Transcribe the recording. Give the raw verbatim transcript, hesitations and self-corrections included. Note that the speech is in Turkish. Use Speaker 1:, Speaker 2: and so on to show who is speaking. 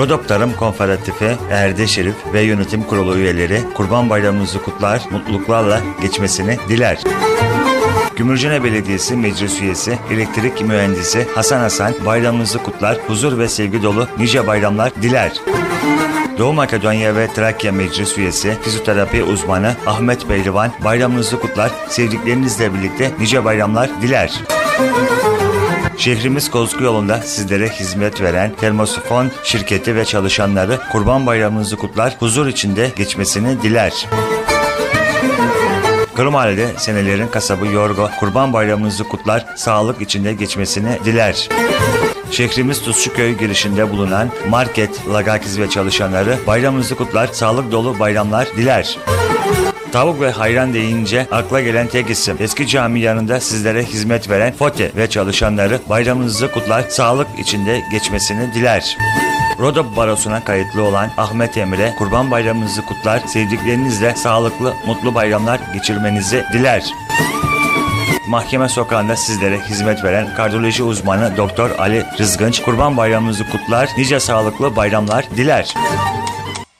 Speaker 1: Rodop Tarım Konferansı, Erde Şerif ve Yönetim Kurulu üyeleri Kurban Bayramınızı kutlar, mutluluklarla geçmesini diler. Gümürcene Belediyesi Meclis Üyesi, Elektrik Mühendisi Hasan Hasan bayramınızı kutlar, huzur ve sevgi dolu nice bayramlar diler. Doğu Makedonya ve Trakya Meclis Üyesi, Fizyoterapi uzmanı Ahmet Beylivan bayramınızı kutlar, sevdiklerinizle birlikte nice bayramlar diler. Şehrimiz Kozgu yolunda sizlere hizmet veren Termosifon şirketi ve çalışanları Kurban Bayramınızı kutlar, huzur içinde geçmesini diler. Kırımahalle'de senelerin kasabı Yorgo Kurban Bayramınızı kutlar, sağlık içinde geçmesini diler. Şehrimiz Tuzçuköy girişinde bulunan Market Lagakiz ve çalışanları bayramınızı kutlar, sağlık dolu bayramlar diler. Tavuk ve hayran deyince akla gelen tek isim, eski cami yanında sizlere hizmet veren Fote ve çalışanları bayramınızı kutlar, sağlık içinde geçmesini diler. Rodop Barosu'na kayıtlı olan Ahmet Emre, Kurban Bayramınızı kutlar, sevdiklerinizle sağlıklı, mutlu bayramlar geçirmenizi diler. Mahkeme Sokağı'nda sizlere hizmet veren kardiyoloji uzmanı Doktor Ali Rızgınç, Kurban Bayramınızı kutlar, nice sağlıklı bayramlar diler.